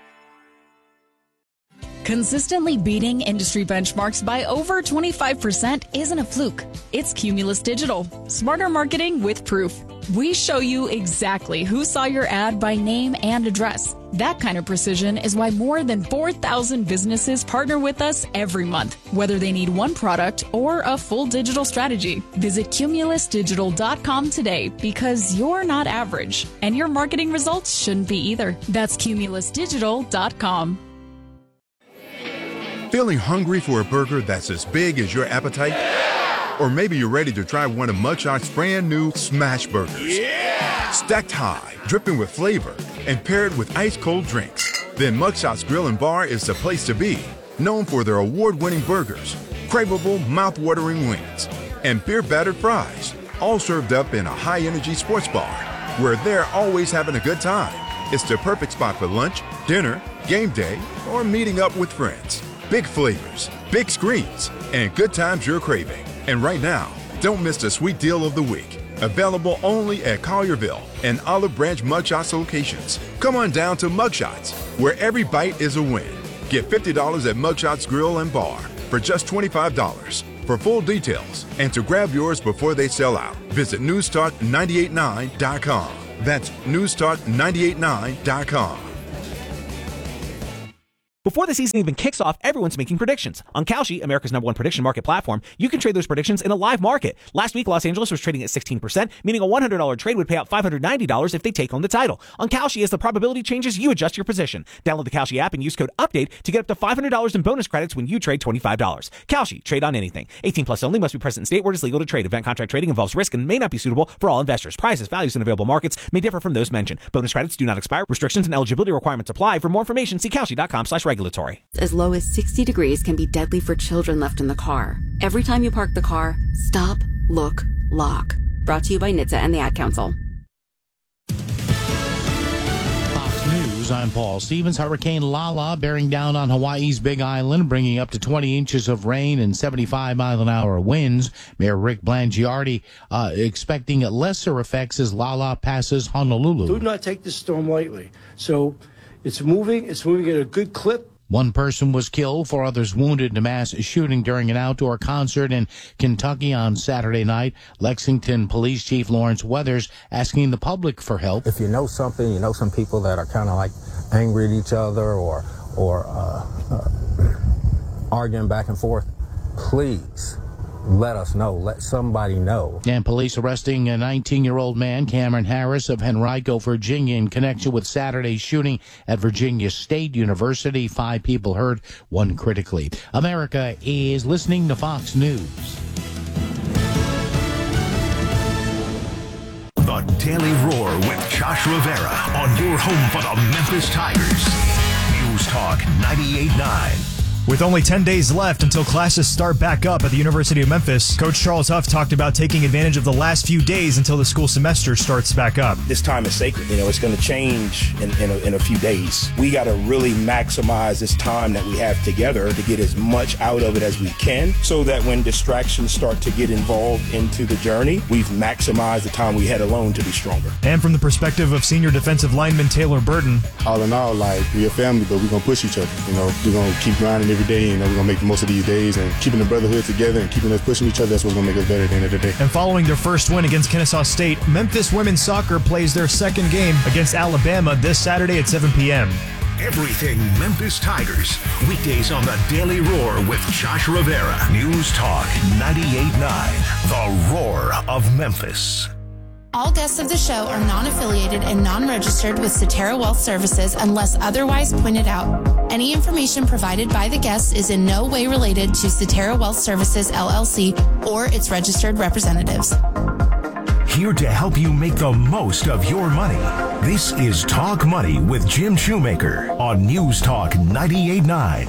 Consistently beating industry benchmarks by over twenty-five percent isn't a fluke. It's Cumulus Digital. Smarter marketing with proof. We show you exactly who saw your ad by name and address. That kind of precision is why more than four thousand businesses partner with us every month, whether they need one product or a full digital strategy. Visit cumulus digital dot com today because you're not average, and your marketing results shouldn't be either. That's cumulus digital dot com. Feeling hungry for a burger that's as big as your appetite? Yeah! Or maybe you're ready to try one of Mugshot's brand new Smash Burgers. Yeah! Stacked high, dripping with flavor, and paired with ice-cold drinks. Then Mugshot's Grill and Bar is the place to be. Known for their award-winning burgers, craveable, mouth-watering wings, and beer-battered fries. All served up in a high-energy sports bar, where they're always having a good time. It's the perfect spot for lunch, dinner, game day, or meeting up with friends. big flavors, big screens, and good times you're craving. And right now, don't miss the sweet deal of the week. Available only at Collierville and Olive Branch Mugshots locations. Come on down to Mugshots, where every bite is a win. Get fifty dollars at Mugshots Grill and Bar for just twenty-five dollars. For full details and to grab yours before they sell out, visit news talk nine eight nine dot com. That's news talk nine eight nine dot com. Before the season even kicks off, everyone's making predictions. On Kalshi, America's number one prediction market platform, you can trade those predictions in a live market. Last week, Los Angeles was trading at sixteen percent, meaning a one hundred dollars trade would pay out five hundred ninety dollars if they take home the title. On Kalshi, as the probability changes, you adjust your position. Download the Kalshi app and use code UPDATE to get up to five hundred dollars in bonus credits when you trade twenty-five dollars. Kalshi, trade on anything. eighteen plus only, must be present in state where it is legal to trade. Event contract trading involves risk and may not be suitable for all investors. Prices, values, and available markets may differ from those mentioned. Bonus credits do not expire. Restrictions and eligibility requirements apply. For more information, see Kalshi.com slash regulatory. As low as sixty degrees can be deadly for children left in the car. Every time you park the car, stop, look, lock. Brought to you by N H T S A and the Ad Council. Fox News, I'm Paul Stevens. Hurricane Lala bearing down on Hawaii's Big Island, bringing up to twenty inches of rain and seventy-five mile an hour winds. Mayor Rick Blangiardi uh, expecting lesser effects as Lala passes Honolulu. Do not take this storm lightly. So it's moving. It's moving at a good clip. One person was killed, four others wounded in a mass shooting during an outdoor concert in Kentucky on Saturday night. Lexington Police Chief Lawrence Weathers asking the public for help. If you know something, you know some people that are kind of like angry at each other or, or uh, uh, arguing back and forth, please let us know. Let somebody know. And police arresting a nineteen-year-old man, Cameron Harris of Henrico, Virginia, in connection with Saturday's shooting at Virginia State University. Five people hurt, one critically. America is listening to Fox News. The Daily Roar with Josh Rivera on your home for the Memphis Tigers. News Talk ninety-eight point nine. With only ten days left until classes start back up at the University of Memphis, Coach Charles Huff talked about taking advantage of the last few days until the school semester starts back up. This time is sacred. You know, it's going to change in, in, a, in a few days. We got to really maximize this time that we have together to get as much out of it as we can so that when distractions start to get involved into the journey, we've maximized the time we had alone to be stronger. And from the perspective of senior defensive lineman Taylor Burton, all in all, like, we're a family, but we're going to push each other. You know, we're going to keep grinding every day, and we're going to make the most of these days, and keeping the brotherhood together and keeping us pushing each other, that's what's going to make us better at the end of the day. And following their first win against Kennesaw State, Memphis women's soccer plays their second game against Alabama this Saturday at seven p.m. Everything Memphis Tigers. Weekdays on the Daily Roar with Josh Rivera. News Talk ninety-eight point nine. The Roar of Memphis. All guests of the show are non-affiliated and non-registered with Cetera Wealth Services unless otherwise pointed out. Any information provided by the guests is in no way related to Cetera Wealth Services, L L C, or its registered representatives. Here to help you make the most of your money. This is Talk Money with Jim Shoemaker on News Talk ninety-eight point nine.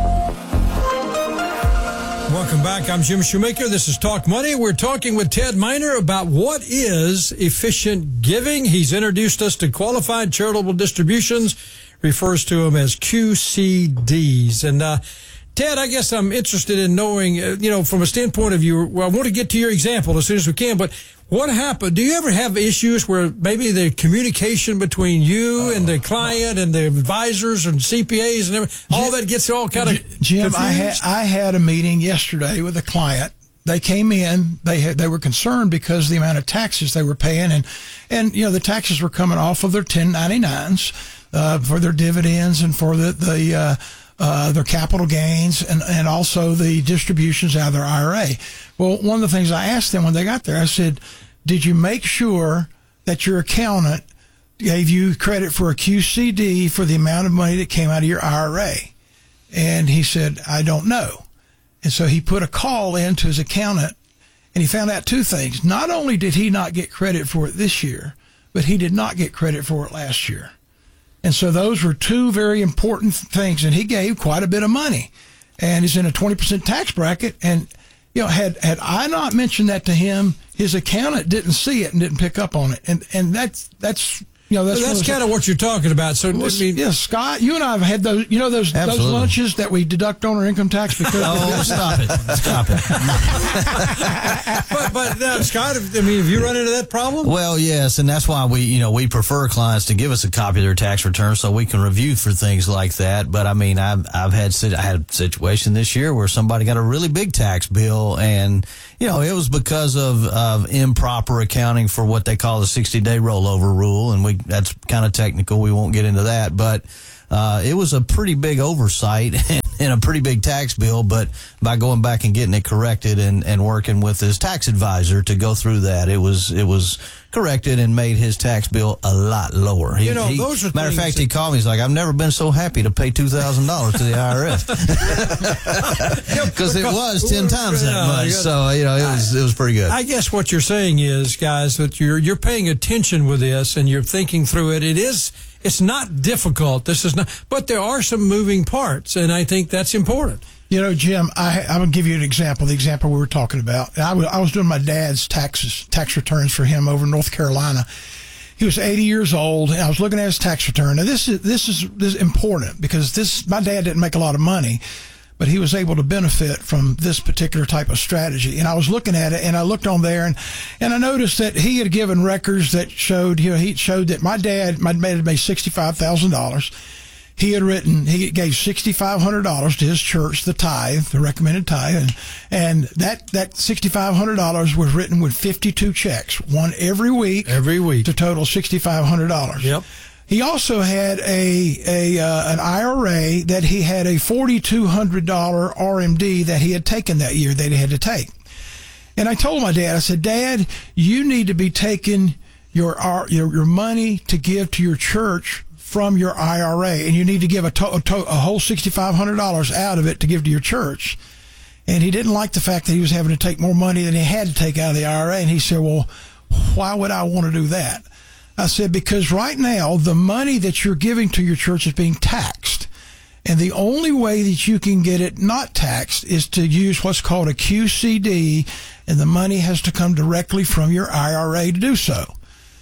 Welcome back. I'm Jim Shoemaker. This is Talk Money. We're talking with Ted Miner about what is efficient giving. He's introduced us to qualified charitable distributions, refers to them as Q C Ds. And, uh, Ted, I guess I'm interested in knowing, uh, you know, from a standpoint of you, well, I want to get to your example as soon as we can, but what happened? Do you ever have issues where maybe the communication between you and the client and the advisors and C P As and everything, all that gets all kind of Jim, confused? I had, I had a meeting yesterday with a client. They came in, they had, they were concerned because of the amount of taxes they were paying, and, and, you know, the taxes were coming off of their ten ninety-nines, uh, for their dividends and for the, the, uh, Uh, their capital gains and, and also the distributions out of their I R A. Well, one of the things I asked them when they got there, I said, did you make sure that your accountant gave you credit for a Q C D for the amount of money that came out of your I R A? And he said, I don't know. And so he put a call in to his accountant and he found out two things. Not only did he not get credit for it this year, but he did not get credit for it last year. And so those were two very important things. And he gave quite a bit of money. And he's in a twenty percent tax bracket. And, you know, had, had I not mentioned that to him, his accountant didn't see it and didn't pick up on it. And, and that's, that's You know, that's, well, that's kind of what you're talking about. So, well, I mean, yeah, Scott, you and I have had those, you know, those Absolutely. those lunches that we deduct on our income tax because. Oh, stop it! Stop it! but but now, Scott, I mean, have you run into that problem? Well, yes, and that's why we, you know, we prefer clients to give us a copy of their tax return so we can review for things like that. But I mean, I've I've had I had a situation this year where somebody got a really big tax bill, and you know, it was because of of improper accounting for what they call the sixty day rollover rule, and we. That's kind of technical. We won't get into that, but uh, it was a pretty big oversight and a pretty big tax bill. But by going back and getting it corrected and, and working with his tax advisor to go through that, it was it was corrected and made his tax bill a lot lower. He, you know, he, those are matter of fact, that... he called me. He's like, "I've never been so happy to pay two thousand dollars to the I R S because it was ten times that much." So you know, it was it was pretty good. I guess what you're saying is, guys, that you're you're paying attention with this and you're thinking through it. It is it's not difficult. This is not, but there are some moving parts, and I think that's important. You know, Jim, I, I'm going to give you an example, the example we were talking about. I was, I was doing my dad's taxes, tax returns for him over in North Carolina. He was eighty years old, and I was looking at his tax return. Now, this is, this is, this is important because this, my dad didn't make a lot of money, but he was able to benefit from this particular type of strategy. And I was looking at it, and I looked on there, and, and I noticed that he had given records that showed, you know, he showed that my dad, my dad had made sixty-five thousand dollars. He had written, he gave six thousand five hundred dollars to his church, the tithe, the recommended tithe, and, and that, that six thousand five hundred dollars was written with fifty-two checks, one every week. Every week. To total six thousand five hundred dollars. Yep. He also had a, a, uh, an I R A that he had a four thousand two hundred dollars R M D that he had taken that year that he had to take. And I told my dad, I said, "Dad, you need to be taking your, your, your money to give to your church from your I R A, and you need to give a, to, a, to, a whole six thousand five hundred dollars out of it to give to your church." And he didn't like the fact that he was having to take more money than he had to take out of the I R A. And he said, "Well, why would I want to do that?" I said, "Because right now the money that you're giving to your church is being taxed. And the only way that you can get it not taxed is to use what's called a Q C D, and the money has to come directly from your I R A to do so."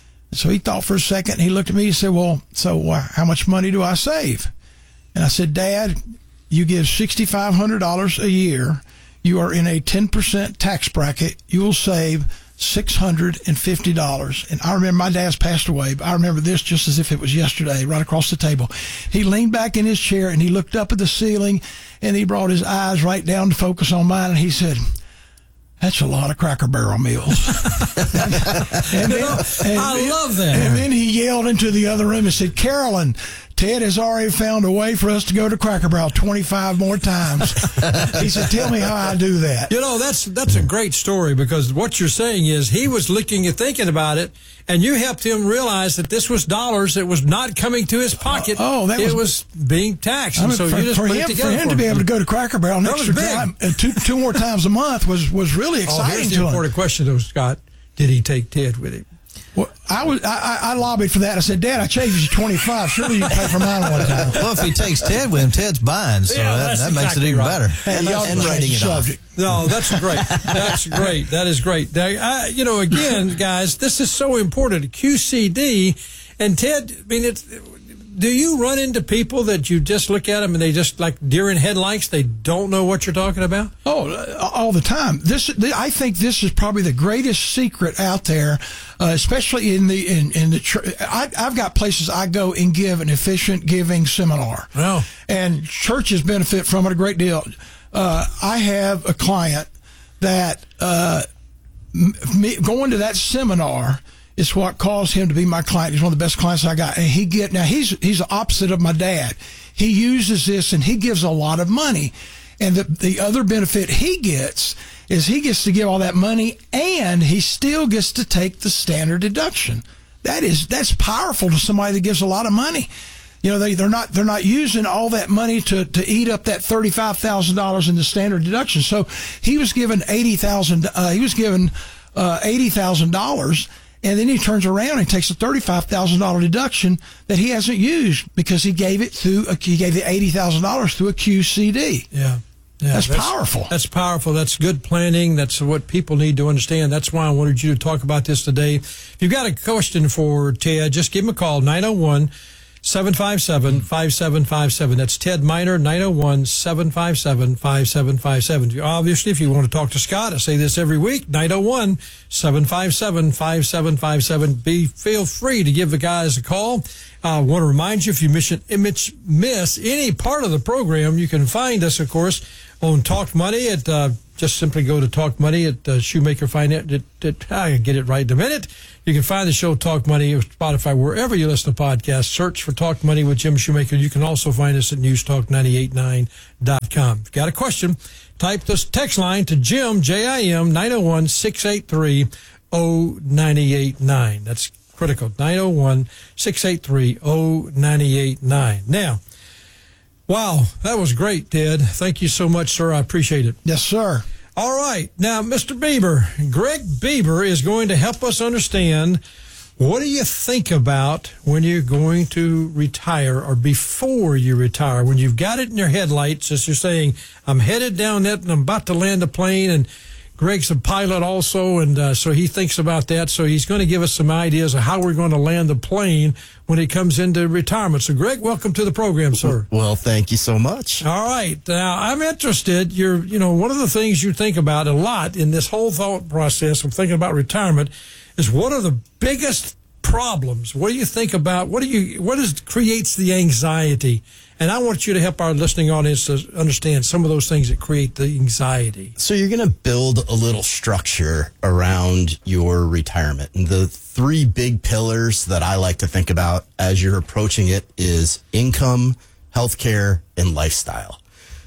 So he thought for a second, and he looked at me and said, "Well, so uh, how much money do I save?" And I said, "Dad, you give six thousand five hundred dollars a year. You are in a ten percent tax bracket. You will save six hundred fifty dollars. And I remember my dad's passed away, but I remember this just as if it was yesterday, right across the table. He leaned back in his chair, and he looked up at the ceiling, and he brought his eyes right down to focus on mine, and he said, "That's a lot of Cracker Barrel meals." and, and you then, know, and, I love that. And then he yelled into the other room and said, "Carolyn, Ted has already found a way for us to go to Cracker Barrel twenty-five more times." He said, "Tell me how I do that." You know, that's that's a great story, because what you're saying is he was looking and thinking about it, and you helped him realize that this was dollars that was not coming to his pocket. Uh, oh, that it was, was being taxed. I mean, and so for, you just for put him, it together for him for to be able to go to Cracker Barrel an That extra was big. time, uh, two two more times a month was was really exciting oh, here's the to him. important question, though, Scott. Did he take Ted with him? Well, I was I, I lobbied for that. I said, "Dad, I changed you twenty-five. Surely you can pay for mine one time." Well, if he takes Ted with him, Ted's buying, so Yeah, that, that exactly makes it even right. better. Hey, and y'all and change writing the it off. subject. No, that's great. That's great. That is great. Now, I, you know, again, guys, this is so important. Q C D, and Ted, I mean, it's, do you run into people that you just look at them and they just like deer in headlights? They don't know what you're talking about? Oh, all the time. This, I think, this is probably the greatest secret out there, uh, especially in the in in the. Tr- I, I've got places I go and give an efficient giving seminar, oh. and churches benefit from it a great deal. Uh, I have a client that uh, me, going to that seminar is what caused him to be my client. He's one of the best clients I got. And he get now he's he's the opposite of my dad. He uses this and he gives a lot of money. And the the other benefit he gets is he gets to give all that money, and he still gets to take the standard deduction. That is that's powerful to somebody that gives a lot of money. You know, they, they're not they're not using all that money to, to eat up that thirty-five thousand dollars in the standard deduction. So he was given eighty thousand dollars. Uh, he was given uh, eighty thousand dollars. And then he turns around and takes a thirty-five thousand dollars deduction that he hasn't used because he gave it through a, he gave the eighty thousand dollars through a Q C D. Yeah. Yeah, that's, that's powerful. That's powerful. That's good planning. That's what people need to understand. That's why I wanted you to talk about this today. If you've got a question for Ted, just give him a call, nine oh one, seven five seven, five seven five seven. That's Ted Miner, nine oh one, seven five seven, five seven five seven. Obviously, if you want to talk to Scott, I say this every week, nine oh one, seven five seven, five seven five seven. Be, feel free to give the guys a call. I uh, want to remind you, if you miss, miss any part of the program, you can find us, of course, on Talk Money. At, uh, just simply go to Talk Money at uh, Shoemaker Finance. It, it, I get it right in a minute. You can find the show Talk Money or Spotify, wherever you listen to podcasts. Search for Talk Money with Jim Shoemaker. You can also find us at news talk nine eight nine dot com. If you've got a question, type this text line to Jim, J I M, nine oh one, six eight three, oh nine eight nine. That's critical, nine oh one, six eight three, oh nine eight nine. Now, wow, that was great, Ted. Thank you so much, sir. I appreciate it. Yes, sir. All right. Now, Mister Bieber, Greg Bieber is going to help us understand, what do you think about when you're going to retire or before you retire? When you've got it in your headlights, as you're saying, I'm headed down that and I'm about to land a plane, and Greg's a pilot also, and uh, so he thinks about that. So he's going to give us some ideas of how we're going to land the plane when it comes into retirement. So, Greg, welcome to the program, sir. Well, thank you so much. All right. Now, I'm interested. You're, you know, one of the things you think about a lot in this whole thought process of thinking about retirement is, what are the biggest problems? What do you think about? What do you? What is creates the anxiety? And I want you to help our listening audience to understand some of those things that create the anxiety. So you're going to build a little structure around your retirement. And the three big pillars that I like to think about as you're approaching it is income, healthcare, and lifestyle.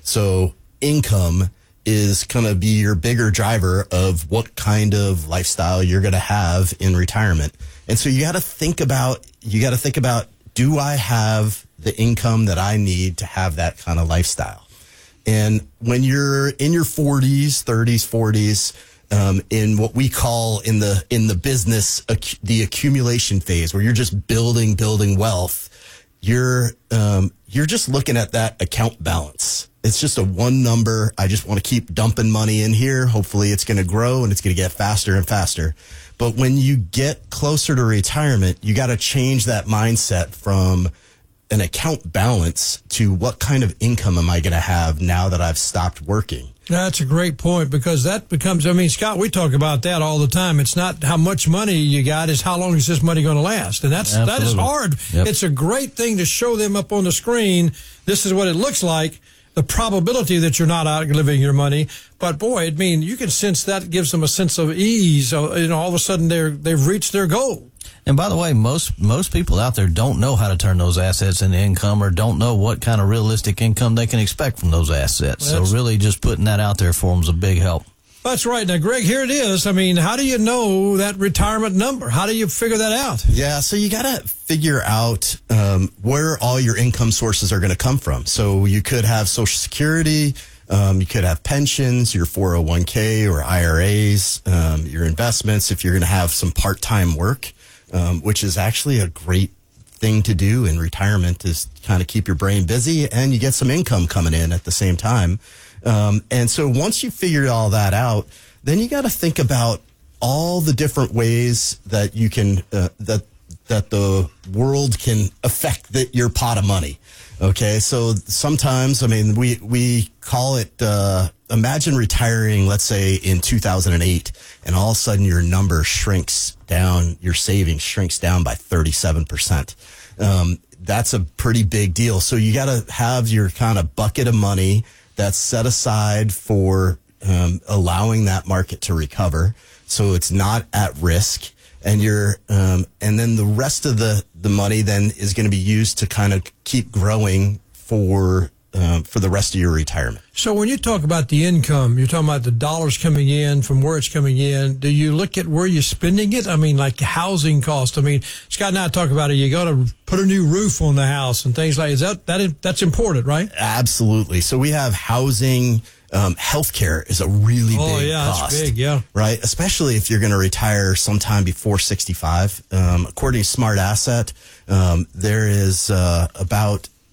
So income is going to be your bigger driver of what kind of lifestyle you're going to have in retirement. And so you got to think about, you got to think about, do I have the income that I need to have that kind of lifestyle? And when you're in your forties, thirties, forties, um, in what we call in the in the business ac- the accumulation phase, where you're just building, building wealth, you're um, you're just looking at that account balance. It's just a one number. I just want to keep dumping money in here. Hopefully, it's going to grow and it's going to get faster and faster. But when you get closer to retirement, you got to change that mindset from an account balance to what kind of income am I going to have now that I've stopped working? That's a great point, because that becomes, I mean, Scott, we talk about that all the time. It's not how much money you got, it's how long is this money going to last? And that's, that is hard. Yep. It's a great thing to show them up on the screen. This is what it looks like. The probability that you're not outliving your money. But boy, I mean, you can sense that gives them a sense of ease. You know, all of a sudden they're, they've reached their goal. And by the way, most most people out there don't know how to turn those assets into income, or don't know what kind of realistic income they can expect from those assets. Well, so really just putting that out there for them is a big help. That's right. Now, Greg, here it is. I mean, how do you know that retirement number? How do you figure that out? Yeah, so you got to figure out um, where all your income sources are going to come from. So you could have Social Security. Um, you could have pensions, your four oh one k or I R As, um, your investments, if you're going to have some part-time work. Um, which is actually a great thing to do in retirement, is kind of keep your brain busy and you get some income coming in at the same time. Um, and so once you figure all that out, then you got to think about all the different ways that you can, uh, that, that the world can affect the, your pot of money. Okay. So sometimes, I mean, we, we call it, uh, imagine retiring, let's say in two thousand eight, and all of a sudden your number shrinks down, your savings shrinks down by thirty-seven percent. Um, that's a pretty big deal. So you got to have your kind of bucket of money that's set aside for um, allowing that market to recover, so it's not at risk. And you're, um, and then the rest of the, the money then is going to be used to kind of keep growing for, uh, for the rest of your retirement. So when you talk about the income, you're talking about the dollars coming in, from where it's coming in. Do you look at where you're spending it? I mean, like housing cost. I mean, Scott and I talk about it. You got to put a new roof on the house and things like that. Is that, that that's important, right? Absolutely. So we have housing. Um, healthcare is a really oh, big yeah, cost. That's big, yeah. Right? Especially if you're going to retire sometime before sixty-five. Um, according to Smart Asset, um, there is uh, about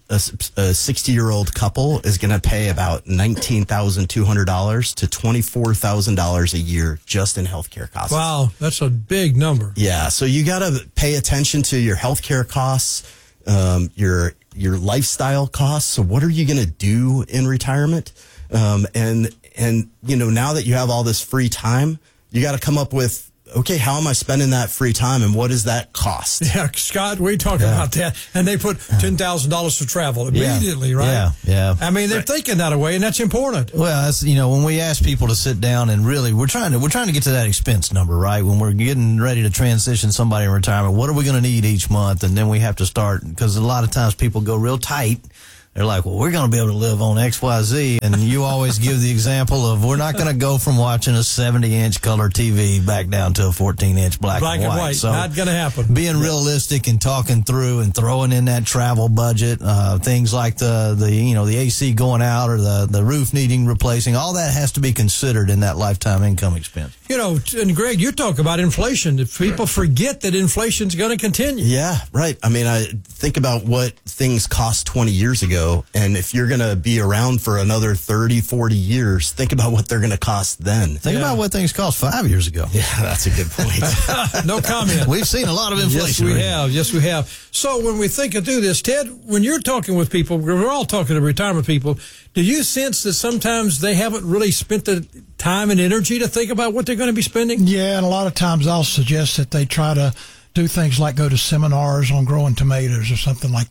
a sixty-year-old couple is going to pay about nineteen thousand two hundred dollars to twenty-four thousand dollars a year just in healthcare costs. Wow, that's a big number. Yeah, so you got to pay attention to your healthcare costs, um, your your lifestyle costs. So what are you going to do in retirement? Um, and and you know, now that you have all this free time, you got to come up with, okay, how am I spending that free time, and what does that cost? Yeah, Scott, we talk yeah. about that, and they put ten thousand dollars for travel immediately, yeah. right? Yeah, yeah. I mean, they're right. thinking that way, and that's important. Well, that's, you know, when we ask people to sit down and really, we're trying to we're trying to get to that expense number, right? When we're getting ready to transition somebody in retirement, what are we going to need each month, and then we have to start, because a lot of times people go real tight. They're like, well, we're going to be able to live on X Y Z. And you always give the example of, we're not going to go from watching a seventy-inch color T V back down to a fourteen-inch black, black and white. and white. So not going to happen. Being realistic and talking through and throwing in that travel budget, uh, things like the, the, you know, the A C going out or the, the roof needing replacing, all that has to be considered in that lifetime income expense. You know, and Greg, you talk about inflation. If people forget that inflation's going to continue. Yeah, right. I mean, I think about what things cost twenty years ago, and if you're going to be around for another thirty, forty years, think about what they're going to cost then. Think yeah. about what things cost five years ago. Yeah, that's a good point. No comment. We've seen a lot of inflation. Yes, we have. Yes, we have. So when we think of do this, Ted, when you're talking with people, we're all talking to retirement people, do you sense that sometimes they haven't really spent the time and energy to think about what they're going to be spending? Yeah, and a lot of times I'll suggest that they try to do things like go to seminars on growing tomatoes or something like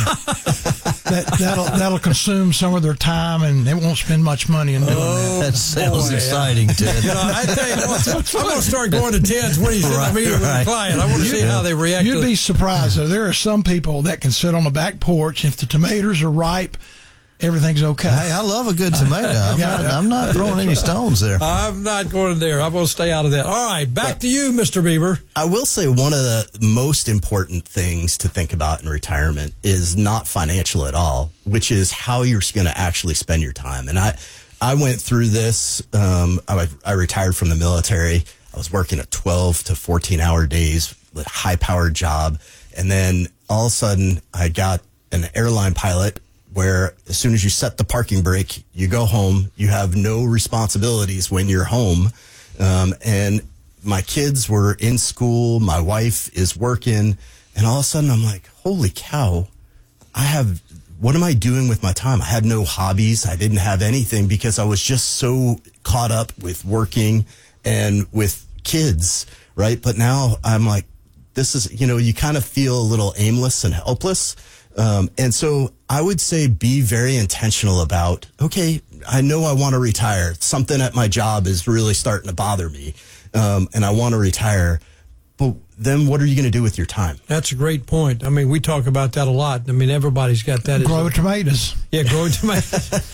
that. that that'll that'll consume some of their time, and they won't spend much money in doing oh, that. That sounds boy, exciting, Ted. You know, I tell you what, I'm going to start going to Ted's when he's right, in the meeting right. with a client. I want to see yeah. how they react. You'd to be surprised, though. There are some people that can sit on the back porch. If the tomatoes are ripe, everything's okay. Hey, I love a good tomato. I'm, not, I'm not throwing any stones there. I'm not going there. I'm going to stay out of that. All right, back but, to you, Mister Bieber. I will say one of the most important things to think about in retirement is not financial at all, which is how you're going to actually spend your time. And I, I went through this. Um, I, I retired from the military. I was working at twelve to fourteen hour days with a high powered job. And then all of a sudden I got an airline pilot where as soon as you set the parking brake, you go home, you have no responsibilities when you're home. Um, and my kids were in school, my wife is working, and all of a sudden I'm like, holy cow, I have, what am I doing with my time? I had no hobbies. I didn't have anything because I was just so caught up with working and with kids, right? But now I'm like, this is, you know, you kind of feel a little aimless and helpless. Um, and so I would say be very intentional about, okay, I know I want to retire. Something at my job is really starting to bother me. Um, and I want to retire. But then what are you going to do with your time? That's a great point. I mean, we talk about that a lot. I mean, everybody's got that. Grow tomatoes. Yeah, growing tomatoes.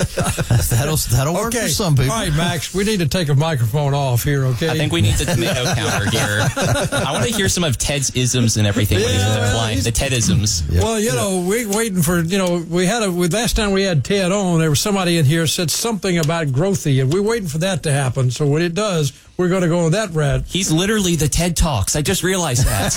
that'll that'll work okay. for some people. All right, Max, we need to take a microphone off here, okay? I think we need the tomato counter here. I want to hear some of Ted's isms and everything. Yeah, when he's well, applying he's, the Ted-isms. Yeah. Well, you know, we're waiting for, you know, we had a, last time we had Ted on, there was somebody in here said something about growthy, and we're waiting for that to happen. So when it does, we're going to go on that route. He's literally the TED Talks. I just realized that.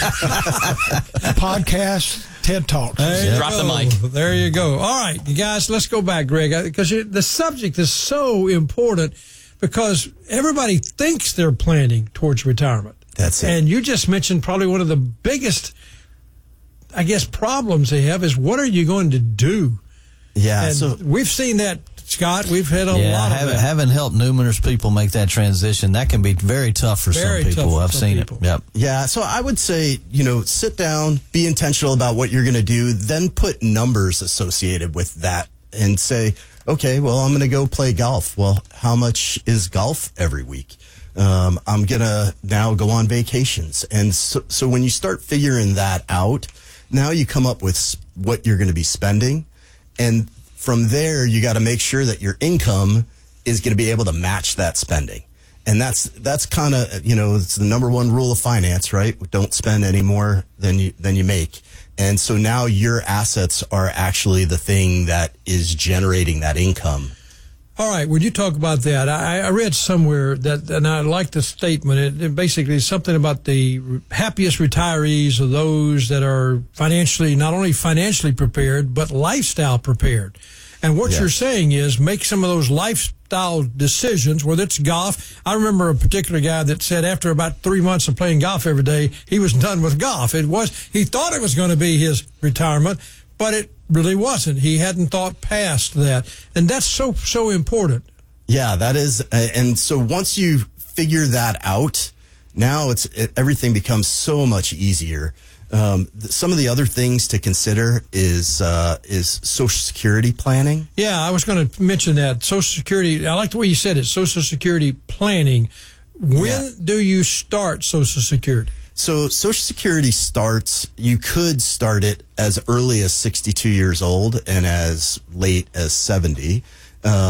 Podcast, TED Talks. There Drop go. the mic. There you go. All right, you guys, let's go back, Greg, because the subject is so important because everybody thinks they're planning towards retirement. That's it. And you just mentioned probably one of the biggest, I guess, problems they have is what are you going to do? Yeah. And so we've seen that, Scott. We've had a yeah, lot of having, that. having helped numerous people make that transition, that can be very tough for Very some people. tough for I've some seen people. it. Yep. Yeah, so I would say, you know, sit down, be intentional about what you're going to do, then put numbers associated with that and say, okay, well, I'm going to go play golf. Well, how much is golf every week? Um, I'm going to now go on vacations. And so, so when you start figuring that out, now you come up with what you're going to be spending. And from there, you got to make sure that your income is going to be able to match that spending. And that's that's kind of, you know, it's the number one rule of finance, right? Don't spend any more than you than you make. And so now your assets are actually the thing that is generating that income. All right, would you talk about that? I, I read somewhere that, and I like the statement. It, it basically is something about the happiest retirees are those that are financially, not only financially prepared, but lifestyle prepared. And what Yes. you're saying is make some of those lifestyle decisions, whether it's golf. I remember a particular guy that said after about three months of playing golf every day, he was done with golf. It was, he thought it was going to be his retirement, but it really wasn't. He hadn't thought past that. And that's so, so important. Yeah, that is. Uh, and so once you figure that out, now it's it, everything becomes so much easier. Um, th- some of the other things to consider is uh, is Social Security planning. Yeah, I was going to mention that. Social Security, I like the way you said it, Social Security planning. When Yeah. do you start Social Security? So Social Security starts, you could start it as early as sixty-two years old and as late as seventy. Um,